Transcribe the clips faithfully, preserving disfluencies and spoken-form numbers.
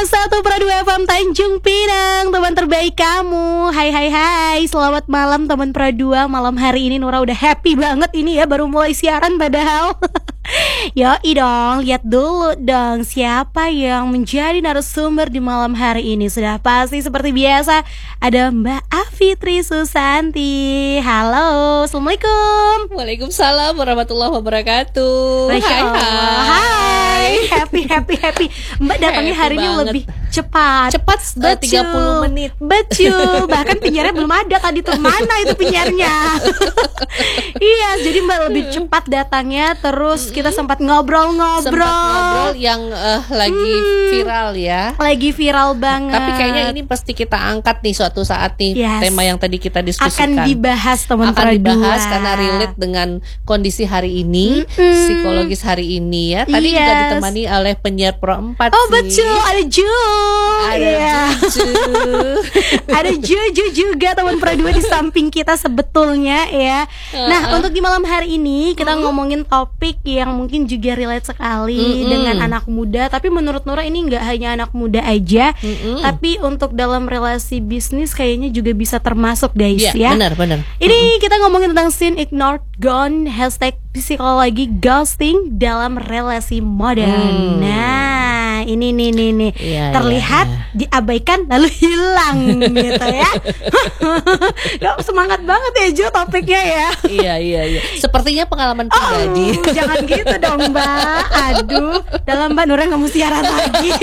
satu Pro dua F M Tanjung Pinang, teman terbaik kamu. Hai hai hai, selamat malam teman Pro dua. Malam hari ini Nura udah happy banget ini ya, baru mulai siaran padahal. Yoi dong, lihat dulu dong siapa yang menjadi narasumber di malam hari ini. Sudah pasti seperti biasa ada Mbak Afitri Susanti. Halo, Assalamualaikum. Waalaikumsalam warahmatullahi wabarakatuh. Hai hai, hai. Happy happy happy. Mbak datangnya hari ini lebih cepat. Cepat uh, tiga puluh menit. Betul. Bahkan penyiarnya belum ada tadi tuh. Mana itu penyiarnya? Iya, jadi Mbak lebih cepat datangnya. Terus kita sempat ngobrol-ngobrol. Sempat ngobrol yang uh, lagi hmm, viral ya. Lagi viral banget. Tapi kayaknya ini pasti kita angkat nih suatu saat nih, yes, tema yang tadi kita diskusikan. Akan dibahas teman Akan dibahas karena relate dengan kondisi hari ini, mm-hmm, psikologis hari ini ya. Tadi yes, juga ditemani oleh penyiar Pro empat. Oh sih. betul, ada Ju. Ada yeah. Ju. Ada Juju juga teman Pro dua di samping kita sebetulnya ya. Nah, uh-uh. untuk di malam hari ini kita uh-uh. ngomongin topik yang mungkin juga relate sekali uh-uh. dengan anak muda. Tapi menurut Nura ini nggak hanya anak muda aja, uh-uh. tapi untuk dalam relasi bisnis kayaknya juga bisa termasuk guys yeah, ya. Benar benar. Ini uh-uh. kita ngomongin tentang seen, ignored, gone, hashtag psikologi ghosting dalam relasi modern. Hmm. Nah, ini nih nih nih ya, terlihat ya, ya. diabaikan lalu hilang gitu ya. Gak semangat banget ya Jo topiknya ya. Iya iya iya. Sepertinya pengalaman pribadi. Oh, jangan gitu dong Mbak. Aduh, dalam Mbak Nura nggak mau siaran lagi.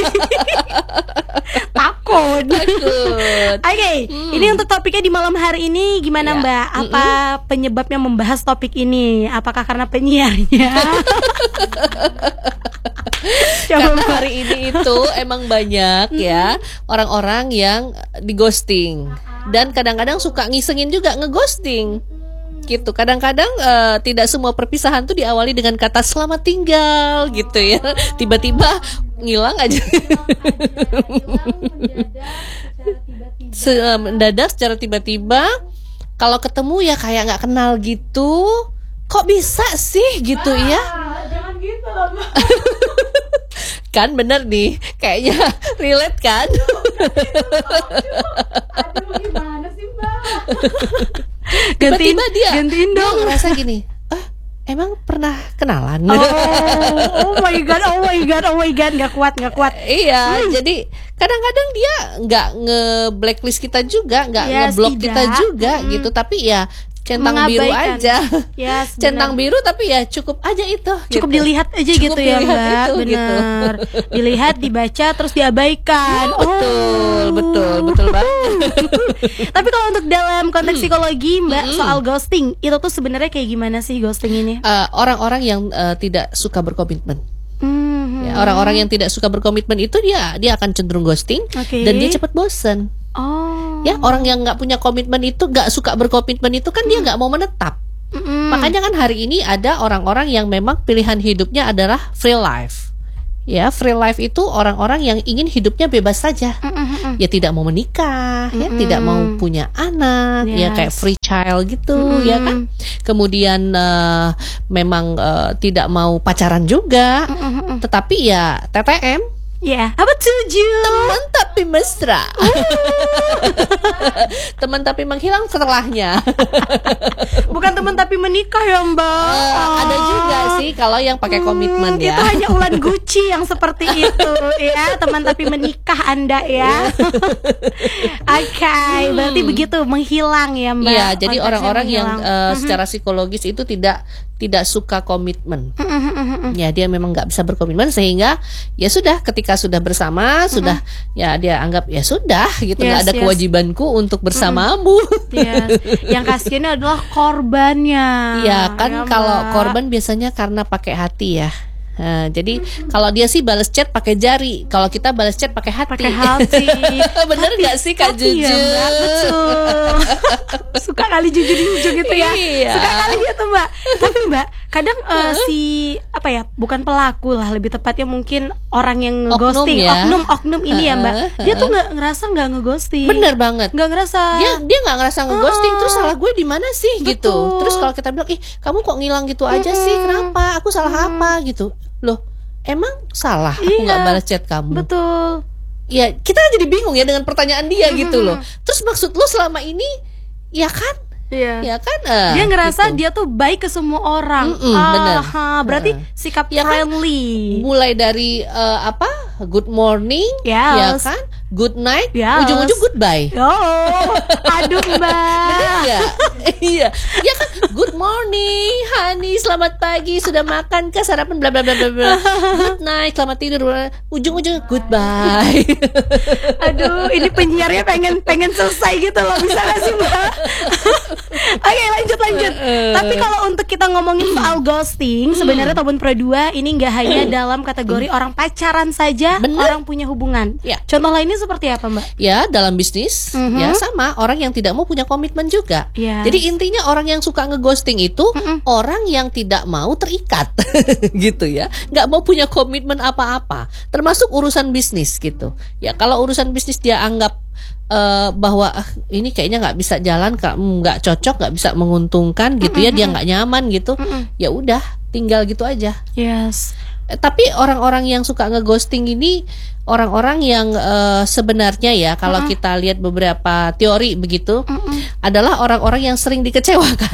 Takut. Takut. Oke, okay, hmm. ini untuk topiknya di malam hari ini gimana ya, Mbak? Apa mm-mm. penyebabnya membahas topik ini? Apakah karena penyiarnya? Karena hari ini itu emang banyak ya orang-orang yang di ghosting dan kadang-kadang suka ngisengin juga ngeghosting gitu. Kadang-kadang uh, tidak semua perpisahan tuh diawali dengan kata selamat tinggal gitu ya. Tiba-tiba ngilang aja. Mendadak secara tiba-tiba. Kalau ketemu ya kayak nggak kenal gitu. Kok bisa sih gitu ya? Jangan gitu loh Mbak. Kan bener nih, kayaknya relate kan? Aduh, gimana sih Mbak? Tiba-tiba dia gantiin dong. Dia ngerasa gini, ah, emang pernah kenalan? Oh, oh my god, oh my god, oh my god, nggak kuat, nggak kuat. Iya, hmm. jadi kadang-kadang dia nggak nge-blacklist kita juga, nggak yes, nge-block tidak. kita juga hmm. gitu, tapi ya centang biru aja, yes, centang biru tapi ya cukup aja itu, cukup gitu. dilihat aja cukup gitu ya Mbak, itu, bener, gitu. Dilihat, dibaca, terus diabaikan. Oh, betul, oh. betul, betul banget. Tapi kalau untuk dalam konteks hmm. psikologi Mbak hmm. soal ghosting itu tuh sebenarnya kayak gimana sih ghosting ini? Uh, orang-orang yang uh, tidak suka berkomitmen. Hmm. Ya, orang-orang yang tidak suka berkomitmen itu dia dia akan cenderung ghosting, okay, dan dia cepat bosan. Oh. Ya, orang yang nggak punya komitmen itu, nggak suka berkomitmen itu kan hmm. dia nggak mau menetap. Mm-mm. Makanya kan hari ini ada orang-orang yang memang pilihan hidupnya adalah free life. Ya, free life itu orang-orang yang ingin hidupnya bebas saja. Mm-mm. Ya tidak mau menikah, Mm-mm. ya tidak mau punya anak, yes. ya kayak free child gitu, Mm-mm. ya kan. Kemudian uh, memang uh, tidak mau pacaran juga, Mm-mm. tetapi ya T T M. Ya, yeah. Apa tujuh? Teman tapi mesra. Teman tapi menghilang setelahnya. Bukan teman tapi menikah ya Mbak. Uh, ada juga sih kalau yang pakai komitmen hmm, ya. Itu hanya ulan Gucci yang seperti itu ya. Teman tapi menikah Anda ya. Oke, okay, berarti hmm. begitu menghilang ya Mbak. Iya, jadi orang-orang yang uh, secara psikologis itu tidak tidak suka komitmen. Ya, dia memang nggak bisa berkomitmen sehingga ya sudah, ketika sudah bersama, mm-hmm. sudah ya dia anggap ya sudah gitu, nggak yes, ada yes. kewajibanku untuk bersamamu. Mm-hmm. Yes. Yang kasihan adalah korbannya. Ya kan, ya, kalau Mbak. korban biasanya karena pakai hati ya. Nah, jadi hmm. kalau dia sih balas chat pakai jari, kalau kita balas chat pakai hati. Pakai hati. Bener nggak sih Kak Juju? Ya, betul. Suka kali Juju di ujung gitu ya. Iya. Suka kali gitu Mbak. Tapi Mbak, kadang uh, si apa ya? Bukan pelaku lah, lebih tepatnya mungkin orang yang ngeghosting, ya? oknum oknum ini ya Mbak. Dia tuh nggak ngerasa nggak ngeghosting. Bener banget. Nggak ngerasa. Dia dia nggak ngerasa ngeghosting. Uh, terus salah gue di mana sih? Betul. Gitu. Terus kalau kita bilang, ih kamu kok ngilang gitu aja mm-hmm. sih? Kenapa? Aku salah mm-hmm. apa gitu? Loh, emang salah aku nggak iya, balas chat kamu? Betul. ya kita jadi bingung ya dengan pertanyaan dia gitu loh. Terus maksud lo selama ini, ya kan? Iya. Ya kan? Uh, dia ngerasa gitu. dia tuh baik ke semua orang. Mm-mm, ah, bener. Berarti uh. sikap ya friendly. Kan? Mulai dari uh, apa? Good morning, yes. ya kan? Good night, yes. ujung-ujung goodbye. Oh, aduh mbak. Iya, iya, ya kan. Good morning, honey, selamat pagi, sudah makan ke sarapan, bla bla bla bla bla. Good night, selamat tidur. Ujung-ujung goodbye. Aduh, ini penyiarnya pengen pengen selesai gitu loh, bisa gak sih mbak? Oke, lanjut lanjut. Tapi kalau untuk kita ngomongin soal ghosting, sebenarnya Tobon Pro dua ini nggak hanya dalam kategori orang pacaran saja, bener. Orang punya hubungan. Ya. Contoh lainnya seperti apa mbak? Ya, dalam bisnis, mm-hmm. ya sama orang yang tidak mau punya komitmen juga. Yes. Jadi intinya orang yang suka ngeghosting itu mm-hmm. orang yang tidak mau terikat, gitu ya, nggak mau punya komitmen apa-apa, termasuk urusan bisnis gitu. Ya kalau urusan bisnis dia anggap uh, bahwa uh, ini kayaknya nggak bisa jalan, nggak cocok, nggak bisa menguntungkan gitu mm-hmm. ya, dia nggak nyaman gitu, mm-hmm. ya udah tinggal gitu aja. Yes. Tapi orang-orang yang suka ngeghosting ini orang-orang yang uh, sebenarnya ya kalau uh-uh. kita lihat beberapa teori begitu uh-uh. adalah orang-orang yang sering dikecewakan.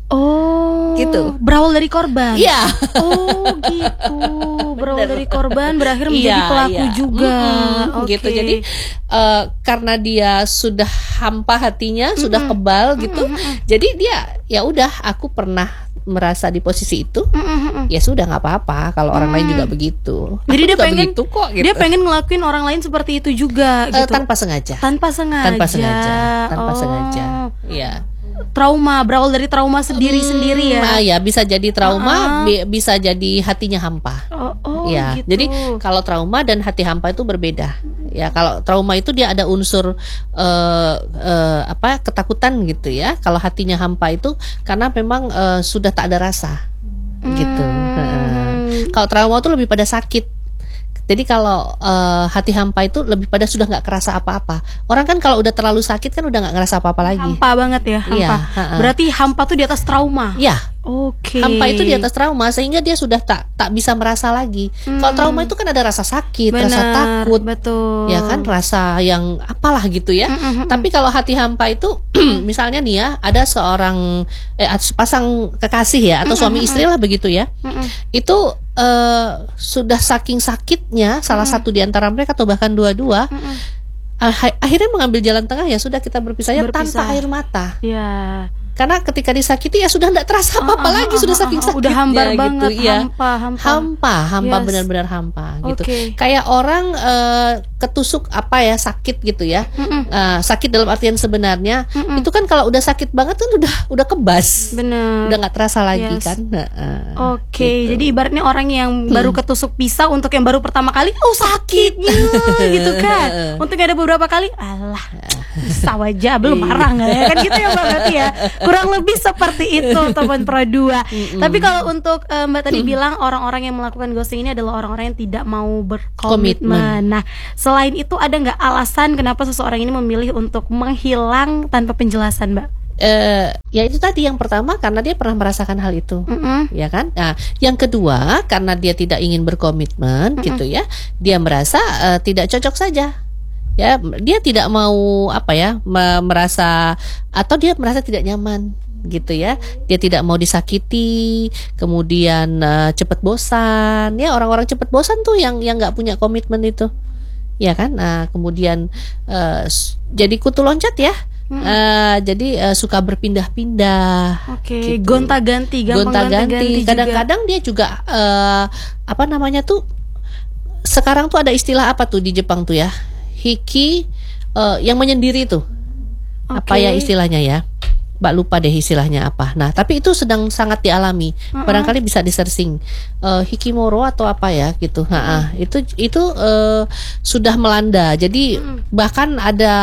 Oh, gitu. Berawal dari korban. Iya. Oh, gitu. Berawal dari korban berakhir menjadi iya, pelaku iya. juga. Mm-hmm, okay. Gitu. Jadi uh, karena dia sudah hampa hatinya, mm-hmm. sudah kebal gitu. Mm-hmm. Jadi dia ya udah, aku pernah merasa di posisi itu, mm-hmm. ya sudah nggak apa-apa kalau orang mm. lain juga begitu. Jadi dia pengen begitu kok, gitu. Dia pengen ngelakuin orang lain seperti itu juga, uh, gitu. Tanpa sengaja. Tanpa sengaja. Tanpa sengaja. Tanpa oh. sengaja. Iya. Trauma, berawal dari trauma sendiri-sendiri ya. Nah, ya bisa jadi trauma, uh-huh. bi- bisa jadi hatinya hampa. Oh, oh ya. gitu. Jadi kalau trauma dan hati hampa itu berbeda. Ya, kalau trauma itu dia ada unsur uh, uh, apa ketakutan gitu ya. Kalau hatinya hampa itu karena memang uh, sudah tak ada rasa, hmm. gitu. Uh, kalau trauma itu lebih pada sakit. Jadi kalau uh, hati hampa itu lebih pada sudah nggak kerasa apa-apa. Orang kan kalau udah terlalu sakit kan udah nggak ngerasa apa-apa lagi. Hampa banget ya, hampa. Iya, uh-uh. Berarti hampa tuh di atas trauma. Iya. Oke. Okay. Hampa itu di atas trauma sehingga dia sudah tak tak bisa merasa lagi. Hmm. Kalau trauma itu kan ada rasa sakit, bener, rasa takut, betul. Ya kan, rasa yang apalah gitu ya. Mm-hmm. Tapi kalau hati hampa itu, misalnya nih ya, ada seorang eh, pasang kekasih ya atau suami istri lah begitu ya. Mm-hmm. Itu uh, sudah saking sakitnya salah mm-hmm. satu di antara mereka atau bahkan dua-dua. Mm-hmm. uh, akhirnya mengambil jalan tengah, ya sudah kita berpisahnya Berpisah. tanpa air mata. Ya. Karena ketika disakiti ya sudah tidak terasa apa-apa uh, uh, lagi, uh, sudah saking sakitnya. Udah hambar gitu, banget, ya. hampa, hampa, hampa, hampa yes. benar-benar hampa gitu. Okay. Kayak orang uh, ketusuk apa ya, sakit gitu ya. Uh, sakit dalam artian sebenarnya Mm-mm. itu kan kalau udah sakit banget kan udah udah kebas. Bener. Udah nggak terasa lagi yes. kan. Uh, Oke, okay. gitu. Jadi ibaratnya orang yang hmm. baru ketusuk pisau, untuk yang baru pertama kali, oh sakitnya gitu kan. Untuk yang ada beberapa kali, alah pisau aja belum marah nggak ya kan gitu ya Mbak, berarti ya kurang lebih seperti itu Tobon Pro dua. Tapi kalau untuk uh, Mbak tadi bilang orang-orang yang melakukan ghosting ini adalah orang-orang yang tidak mau berkomitmen. Nah, selain itu ada nggak alasan kenapa seseorang ini memilih untuk menghilang tanpa penjelasan, Mbak? Uh, ya itu tadi, yang pertama karena dia pernah merasakan hal itu, mm-hmm. ya kan. Nah, yang kedua karena dia tidak ingin berkomitmen, mm-hmm. gitu ya. Dia merasa uh, tidak cocok saja. Ya, dia tidak mau apa ya, merasa atau dia merasa tidak nyaman gitu ya. Dia tidak mau disakiti, kemudian uh, cepat bosan. Ya, orang-orang cepat bosan tuh yang yang nggak punya komitmen itu. Ya kan? Nah, kemudian uh, jadi kutu loncat ya. Hmm. Uh, jadi uh, suka berpindah-pindah. Oke, okay. gitu. Gonta-ganti, gampang gonta-ganti. Kadang-kadang dia juga uh, apa namanya tuh? Sekarang tuh ada istilah apa tuh di Jepang tuh ya? Hiki, uh, yang menyendiri tuh, okay. apa ya istilahnya ya, Mbak lupa deh istilahnya apa. Nah, tapi itu sedang sangat dialami. Uh-uh. Barangkali bisa di searching uh, hikimoro atau apa ya gitu. Uh-uh. Nah, itu itu uh, sudah melanda. Jadi uh-uh. bahkan ada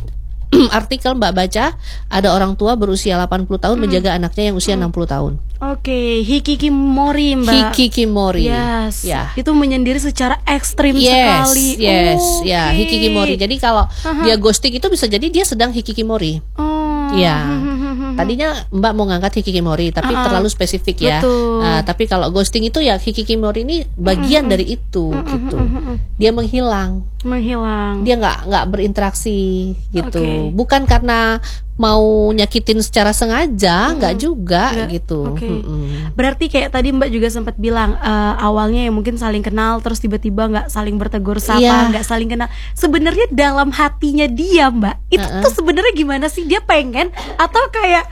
artikel Mbak baca, ada orang tua berusia delapan puluh tahun hmm. menjaga anaknya yang usia hmm. enam puluh tahun. Oke, okay. Hikikimori Mbak. Hikikimori. Yes. Ya. Itu menyendiri secara ekstrim yes, sekali. Yes, oh, ya, okay. hikikimori. Jadi kalau uh-huh. dia ghosting itu bisa jadi dia sedang hikikimori. Oh. Ya. Tadinya Mbak mau ngangkat hikikomori, tapi Uh-uh. terlalu spesifik ya. Betul. Nah, tapi kalau ghosting itu ya hikikomori ini bagian Mm-mm. dari itu gitu. Mm-mm. Dia menghilang, Menghilang. dia nggak nggak berinteraksi gitu. Oke. Bukan karena mau nyakitin secara sengaja, nggak juga Nggak. gitu. Oke. Mm-mm. Berarti kayak tadi Mbak juga sempat bilang eh, awalnya ya mungkin saling kenal terus tiba-tiba nggak saling bertegur sapa, Iya. nggak saling kenal. Sebenarnya dalam hatinya dia Mbak itu Uh-uh. tuh sebenarnya gimana sih? Dia pengen atau kayak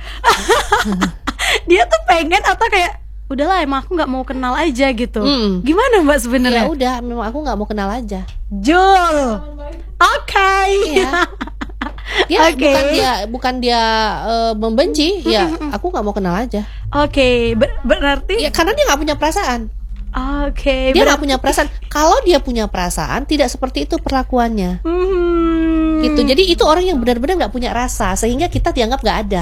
dia tuh pengen atau kayak udahlah emang aku nggak mau kenal aja gitu. Mm. Gimana Mbak Ya sebenarnya? udah, memang aku nggak mau kenal aja. Jul. Oke. Iya. Dia Oke. bukan dia bukan dia eh, membenci, ya aku nggak mau kenal aja. Oke, ber- berarti Ya karena dia nggak punya perasaan. oke, Dia nggak berarti- punya perasaan. Kalau dia punya perasaan, tidak seperti itu perlakuannya. Hmm. Gitu. Jadi itu orang yang benar-benar nggak punya rasa, sehingga kita dianggap nggak ada.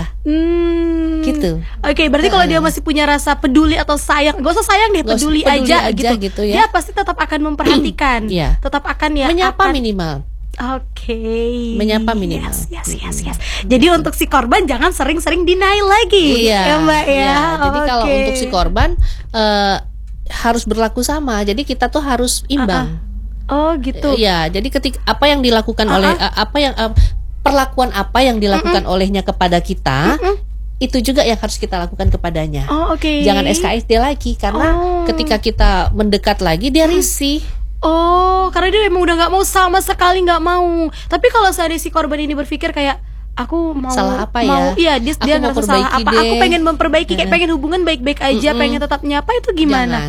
Hmm. Gitu. Oke, berarti kalau dia masih punya rasa peduli atau sayang, gak usah sayang deh, Nggak usah peduli, peduli aja, aja gitu. gitu ya. Dia pasti tetap akan memperhatikan. Iya. Tetap akan ya Menyapa akan- minimal. Oke. Menyapa minimal. Yes, yes, yes, yes. Jadi untuk si korban jangan sering-sering denial lagi. Iya. Ya, Mbak ya. Iya. Jadi kalau Oke. untuk si korban eh, harus berlaku sama. Jadi kita tuh harus imbang. Oh, gitu. Iya, jadi ketika apa yang dilakukan Uh-uh. oleh uh, apa yang uh, perlakuan apa yang dilakukan olehnya kepada kita, itu juga yang harus kita lakukan kepadanya. Oh, oke. Jangan S K S D lagi karena Oh. ketika kita mendekat lagi dia risih. Oh, karena dia emang udah nggak mau sama sekali nggak mau. Tapi kalau seandainya si korban ini berpikir kayak aku mau Salah apa mau, ya? Iya, dia, Aku dia mau ngerasa salah perbaiki apa? Aku deh. pengen memperbaiki, kayak pengen hubungan baik-baik aja, Mm-mm. pengen tetap nyapa itu gimana? Jangan.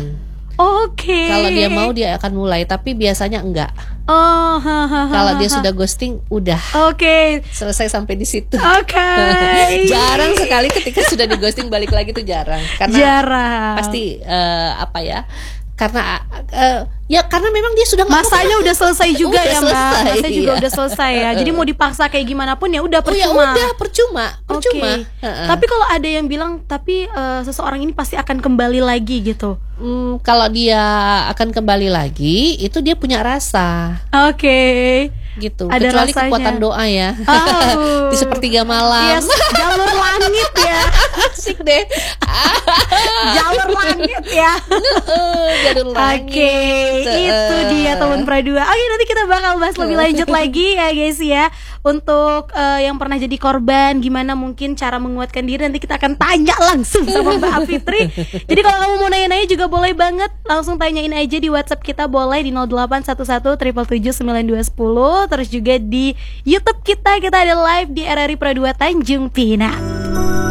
Oke. Kalau dia mau dia akan mulai, tapi biasanya enggak. Oh, ha, ha, ha, Kalau dia ha, ha. sudah ghosting, udah Oke. selesai sampai di situ. Oke. Jarang sekali ketika sudah di ghosting balik lagi tuh jarang. Karena Jarang. pasti eh, apa ya? Karena eh, ya karena memang dia sudah nggak mau Masanya udah selesai juga Udah ya Mbak. selesai, Masanya juga iya. udah selesai ya. Jadi mau dipaksa kayak gimana pun ya udah Oh ya percuma. udah percuma, Oke. percuma. Heeh. Tapi kalau ada yang bilang tapi eh, seseorang ini pasti akan kembali lagi gitu. Hmm, kalau dia akan kembali lagi, itu dia punya rasa, Oke. gitu. Ada Kecuali rasanya. kekuatan doa ya. Oh. Di sepertiga malam. Yes, jalur langit ya. Asik deh. Jalur langit ya. Eh, Jalur langit. Oke, itu dia teman Pradua. Oke, nanti kita bakal bahas lebih lanjut lagi ya guys ya. Untuk eh, yang pernah jadi korban, gimana mungkin cara menguatkan diri, nanti kita akan tanya langsung sama Mbak Afitri. Jadi kalau kamu mau nanya-nanya juga boleh banget, langsung tanyain aja di WhatsApp kita, boleh di nol delapan satu satu tujuh tujuh tujuh sembilan dua nol. Terus juga di YouTube kita, kita ada live di R R I Pradua Tanjung Pinang.